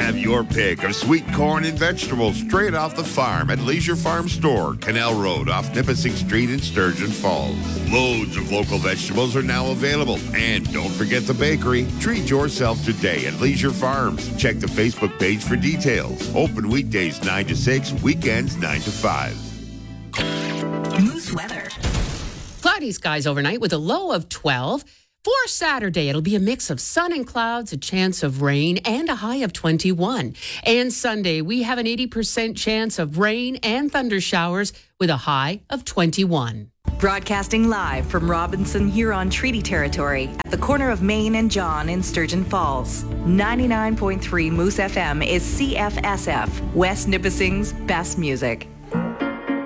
Have your pick of sweet corn and vegetables straight off the farm at Leisure Farm Store, Canal Road off Nipissing Street in Sturgeon Falls. Loads of local vegetables are now available. And don't forget the bakery. Treat yourself today at Leisure Farms. Check the Facebook page for details. Open weekdays 9 to 6, weekends 9 to 5. Moose weather. Cloudy skies overnight with a low of 12. For Saturday, it'll be a mix of sun and clouds, a chance of rain, and a high of 21. And Sunday, we have an 80% chance of rain and thunder showers with a high of 21. Broadcasting live from Robinson Huron Treaty Territory at the corner of Main and John in Sturgeon Falls. 99.3 Moose FM is CFSF, West Nipissing's best music.